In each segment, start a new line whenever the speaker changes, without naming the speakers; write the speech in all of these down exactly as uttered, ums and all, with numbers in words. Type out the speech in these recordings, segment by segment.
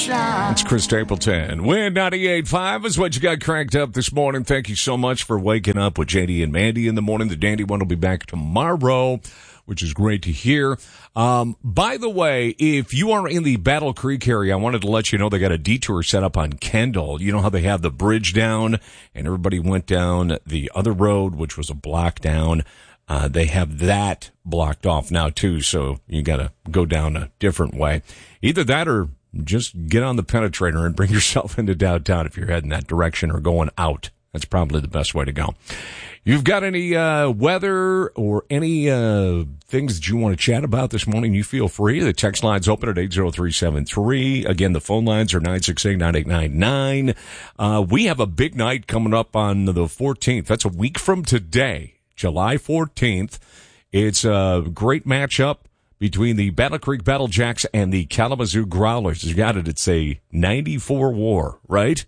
sunshine.
It's Chris Stapleton. Win ninety-eight point five is what you got cranked up this morning. Thank you so much for waking up with J D and Mandy in the morning. The Dandy One will be back tomorrow, which is great to hear. Um, by the way, if you are in the Battle Creek area, I wanted to let you know they got a detour set up on Kendall. You know how they have the bridge down and everybody went down the other road, which was a block down. Uh, they have that blocked off now too, so you got to go down a different way. Either that or just get on the penetrator and bring yourself into downtown if you're heading that direction or going out. That's probably the best way to go. You've got any uh, weather or any uh, things that you want to chat about this morning, you feel free. The text line's open at eight zero three seven three. Again, the phone lines are nine six eight, nine eight nine nine. Uh, we have a big night coming up on the fourteenth. That's a week from today, July fourteenth. It's a great matchup between the Battle Creek Battle Jacks and the Kalamazoo Growlers. You got it. It's a ninety-four war, right?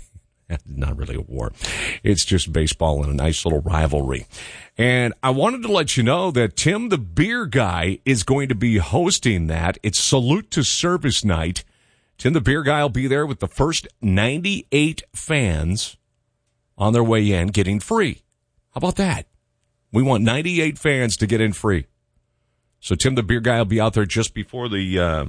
Not really a war. It's just baseball and a nice little rivalry. And I wanted to let you know that Tim the Beer Guy is going to be hosting that. It's Salute to Service Night. Tim the Beer Guy will be there with the first ninety-eight fans on their way in getting free. How about that? We want ninety-eight fans to get in free. So Tim the Beer Guy will be out there just before the uh,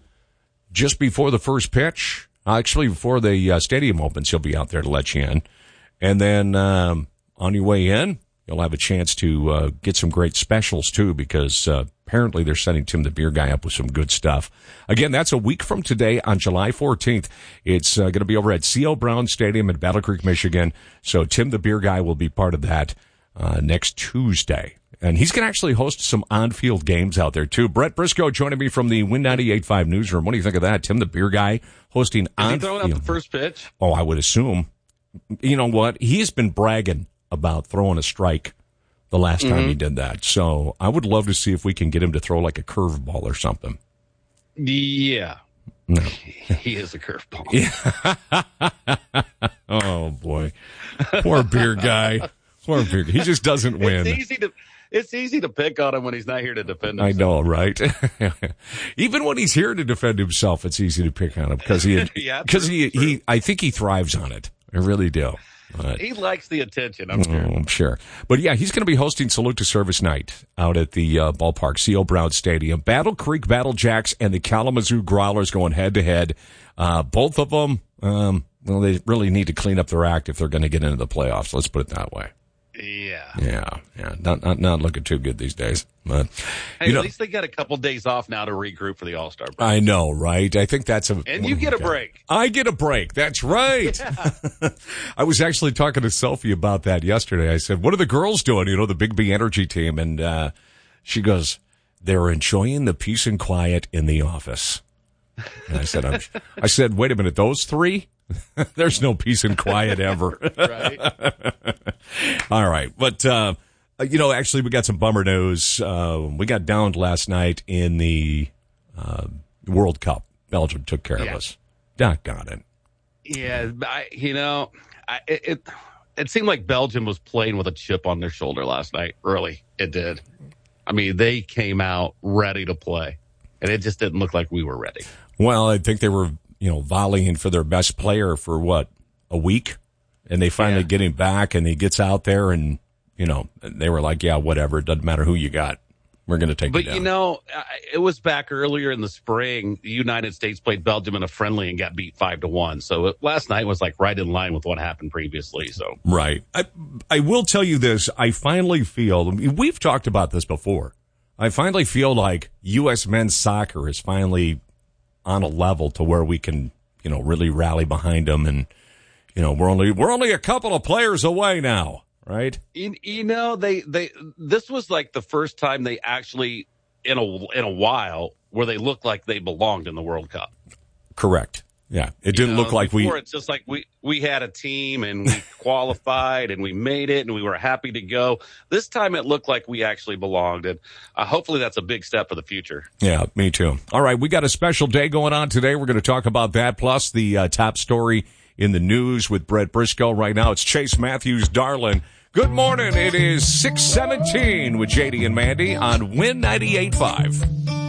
just before the first pitch. Actually, before the uh, stadium opens, he'll be out there to let you in. And then um, on your way in, you'll have a chance to uh, get some great specials, too, because uh, apparently they're setting Tim the Beer Guy up with some good stuff. Again, that's a week from today on July fourteenth. It's uh, going to be over at C O. Brown Stadium in Battle Creek, Michigan. So Tim the Beer Guy will be part of that uh, next Tuesday. And he's going to actually host some on-field games out there, too. Brett Briscoe joining me from the Win ninety-eight point five newsroom. What do you think of that? Tim the Beer Guy hosting on-field.
Is he throwing out the first pitch?
Oh, I would assume. You know what? He's been bragging about throwing a strike the last time mm-hmm. he did that. So I would love to see if we can get him to throw like a curveball or something.
Yeah.
No.
He is a curveball.
Yeah. Oh, boy. Poor Beer Guy. Poor Beer Guy. He just doesn't win.
It's easy to... It's easy to pick on him when he's not here to defend himself.
I know, right? Even when he's here to defend himself, it's easy to pick on him because he,
yeah,
because he, he, I think he thrives on it. I really do.
But, he likes the attention, I'm sure.
I'm sure. But yeah, he's going to be hosting Salute to Service Night out at the uh, ballpark, C O. Brown Stadium. Battle Creek Battle Jacks and the Kalamazoo Growlers going head to head. Uh, both of them, um, well, they really need to clean up their act if they're going to get into the playoffs. Let's put it that way.
Yeah.
Yeah, yeah. Not, not not looking too good these days. But
hey,
you know,
at least they got a couple days off now to regroup for the All-Star break.
I know, right? I think that's a...
And you get a break.
I get a break. That's right. Yeah. I was actually talking to Sophie about that yesterday. I said, what are the girls doing? You know, the Big B Energy team. And uh, she goes, they're enjoying the peace and quiet in the office. And I said, I'm, I said, wait a minute, those three? There's no peace and quiet ever.
Right.
All right. But, uh, you know, actually, we got some bummer news. Uh, we got downed last night in the uh, World Cup. Belgium took care
yeah.
of us. Doggone it.
Yeah, I, you know, I, it it seemed like Belgium was playing with a chip on their shoulder last night. Really, it did. I mean, they came out ready to play, and it just didn't look like we were ready.
Well, I think they were, you know, volleying for their best player for, what, a week? And they finally
yeah.
get him back, and he gets out there, and, you know, they were like, yeah, whatever. It doesn't matter who you got. We're going to take
but,
you down.
you know, it was back earlier in the spring. The United States played Belgium in a friendly and got beat five to one. So it, last night was like right in line with what happened previously. So
Right. I, I will tell you this. I finally feel, we've talked about this before. I finally feel like U S men's soccer is finally on a level to where we can, you know, really rally behind them. And, you know, we're only, we're only a couple of players away now, right?
You, you know, they, they, this was like the first time they actually in a, in a while where they looked like they belonged in the World Cup.
Correct. Yeah. It didn't
you know,
look like
before
we,
it's just like we, we had a team and we qualified and we made it and we were happy to go. This time it looked like we actually belonged. And uh, hopefully that's a big step for the future.
Yeah, me too. All right. We got a special day going on today. We're going to talk about that. Plus the uh, top story in the news with Brett Briscoe right now. It's Chase Matthews, Darlin. Good morning. It is six seventeen with J D and Mandy on Win ninety-eight point five.